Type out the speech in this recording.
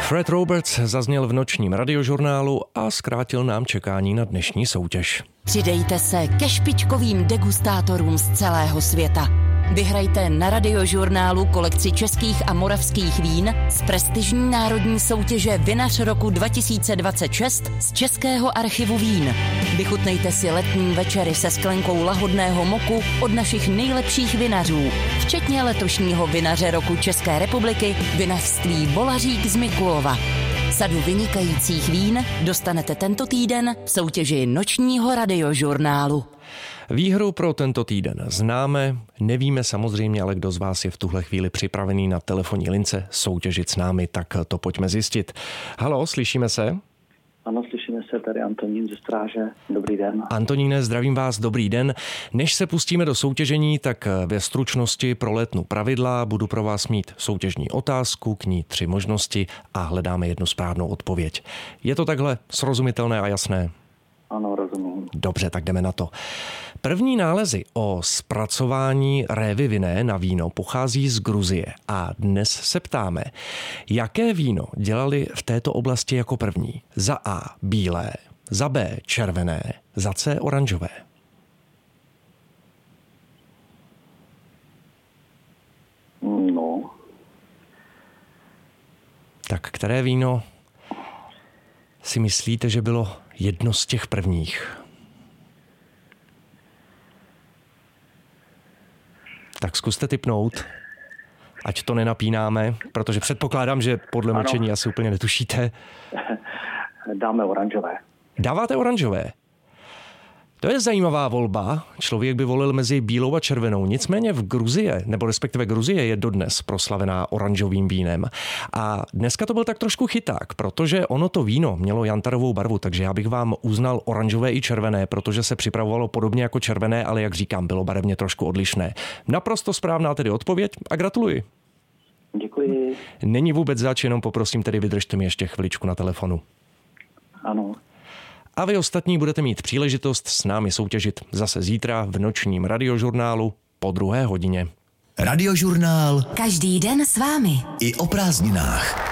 Fred Roberts zazněl v nočním radiožurnálu a zkrátil nám čekání na dnešní soutěž. Přidejte se ke špičkovým degustátorům z celého světa. Vyhrajte na radiožurnálu kolekci českých a moravských vín z prestižní národní soutěže Vinař roku 2026 z Českého archivu vín. Vychutnejte si letní večery se sklenkou lahodného moku od našich nejlepších vinařů, včetně letošního vinaře roku České republiky, vinařství Volařík z Mikulova. Sadu vynikajících vín dostanete tento týden v soutěži nočního radiožurnálu. Výhru pro tento týden známe, nevíme samozřejmě, ale kdo z vás je v tuhle chvíli připravený na telefonní lince soutěžit s námi, tak to pojďme zjistit. Haló, slyšíme se? Ano, slyšíme se, tady Antonín ze Stráže. Dobrý den. Antoníne, zdravím vás, dobrý den. Než se pustíme do soutěžení, tak ve stručnosti prolétnu pravidla. Budu pro vás mít soutěžní otázku, k ní 3 možnosti a hledáme jednu správnou odpověď. Je to takhle srozumitelné a jasné? Ano, rozumím. Dobře, tak jdeme na to. První nálezy o zpracování révy vinné na víno pochází z Gruzie a dnes se ptáme, jaké víno dělali v této oblasti jako první? Za A bílé, za B červené, za C oranžové. No. Tak které víno si myslíte, že bylo jedno z těch prvních? Tak zkuste tipnout, ať to nenapínáme, protože předpokládám, že podle mlčení asi úplně netušíte. Dáme oranžové. Dáváte oranžové? To je zajímavá volba. Člověk by volil mezi bílou a červenou. Nicméně v Gruzie, nebo respektive Gruzie je dodnes proslavená oranžovým vínem. A dneska to byl tak trošku chyták, protože ono to víno mělo jantarovou barvu, takže já bych vám uznal oranžové i červené, protože se připravovalo podobně jako červené, ale jak říkám, bylo barevně trošku odlišné. Naprosto správná tedy odpověď a gratuluji. Děkuji. Není vůbec zač, jenom poprosím tedy vydržte mi ještě chviličku na telefonu. Ano. A vy ostatní budete mít příležitost s námi soutěžit zase zítra v nočním radiožurnálu po 2 hodině. Radiožurnál. Každý den s vámi. I o prázdninách.